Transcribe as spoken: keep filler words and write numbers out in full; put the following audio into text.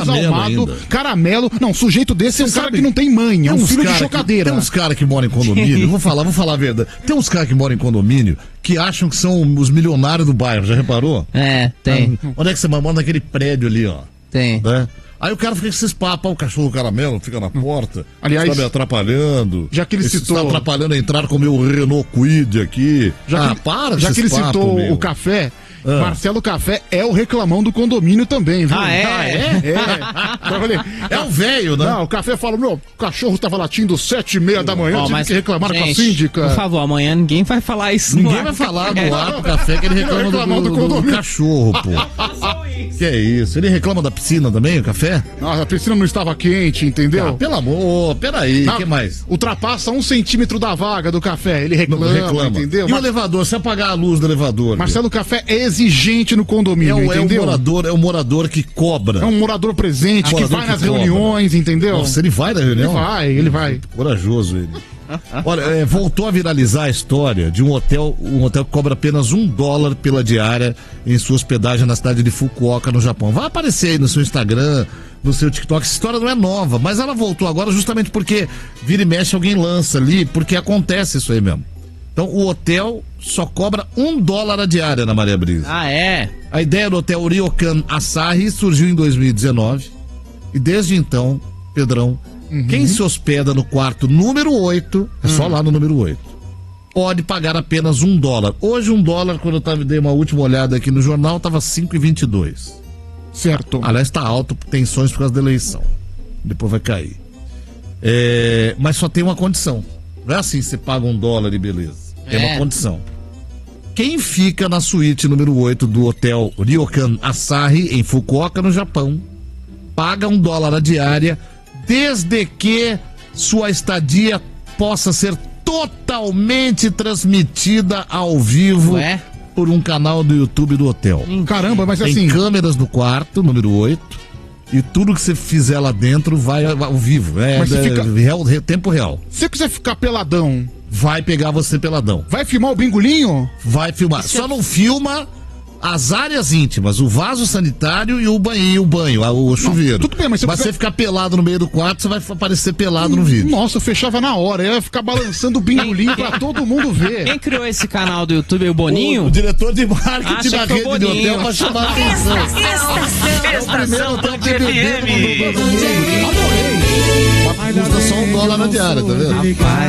desalmado, ainda. Caramelo. Não, sujeito desse é um Você cara sabe, que não tem mãe, é um filho de que, chocadeira. Tem uns caras que moram em condomínio, vou falar, vou falar a verdade. Tem uns caras que moram em condomínio que acham que são os milionários do bairro, já reparou? É, tem. Ah, onde é que você mora? Naquele prédio ali, ó. Tem. Né? Aí o cara fica com esses papos, o cachorro caramelo fica na porta, aliás, está me atrapalhando. Já que ele citou... Está atrapalhando a entrar com o meu Renault Kwid aqui. Já ah, que, para Já que ele papo, citou meu. o café... Ah. Marcelo Café é o reclamão do condomínio também, viu? Ah, é? Ah, é? É, é o velho, né? Não, o Café fala, meu, o cachorro tava latindo sete e meia da manhã, oh, tive mas, que reclamar gente, com a síndica. Por favor, amanhã ninguém vai falar isso. Ninguém vai falar no ar pro Café que ele reclama do, do, do, do cachorro, pô. Que é isso? Ele reclama da piscina também, o Café? Não, a piscina não estava quente, entendeu? Ah, pelo amor, peraí, o que mais? Ultrapassa um centímetro da vaga do Café, ele reclama, reclama. entendeu? E Mar... o elevador, se apagar a luz do elevador? Marcelo viu? Café é exigente no condomínio, é o, entendeu? É o morador, é o morador que cobra. É um morador presente, ah, que vai nas cobra. reuniões, entendeu? Nossa, ele vai na reunião? Ele vai, ele vai. Corajoso ele. Olha, é, voltou a viralizar a história de um hotel, um hotel que cobra apenas um dólar pela diária em sua hospedagem na cidade de Fukuoka, no Japão. Vai aparecer aí no seu Instagram, no seu TikTok. Essa história não é nova, mas ela voltou agora justamente porque vira e mexe alguém lança ali, porque acontece isso aí mesmo. Então o hotel só cobra um dólar a diária na Maria Brisa. Ah, é? A ideia do hotel Ryokan Asahi surgiu em dois mil e dezenove e desde então, Pedrão, uhum. quem se hospeda no quarto número oito, é só uhum. lá no número oito, pode pagar apenas um dólar. Hoje um dólar, quando eu tava, dei uma última olhada aqui no jornal, estava cinco e vinte e dois. Certo. Aliás, está alto, tensões por causa da eleição. Depois vai cair. É, mas só tem uma condição. Não é assim, você paga um dólar e beleza. Tem é. uma condição. Quem fica na suíte número oito do hotel Ryokan Asahi, em Fukuoka, no Japão, paga um dólar a diária, desde que sua estadia possa ser totalmente transmitida ao vivo Ué? por um canal do YouTube do hotel. Caramba, mas Tem assim... câmeras no quarto, número oito, e tudo que você fizer lá dentro vai ao vivo. É, mas é fica... real, tempo real. Se você quiser ficar peladão... Vai pegar você peladão. Vai filmar o bingolinho? Vai filmar. Isso Só é... não filma as áreas íntimas, o vaso sanitário e o banho, o banho, o chuveiro. Não, tudo bem, mas se mas você ficar... ficar pelado no meio do quarto, você vai aparecer pelado hum, no vídeo. Nossa, eu fechava na hora, eu ia ficar balançando o bingolinho pra todo mundo ver. Quem criou esse canal do YouTube, o Boninho? O, o diretor de marketing Acha da rede de hotel pra chamar a atenção. Estação, é o primeiro hotel que F M. Adorei. Custa só um dólar na diária, tá vendo?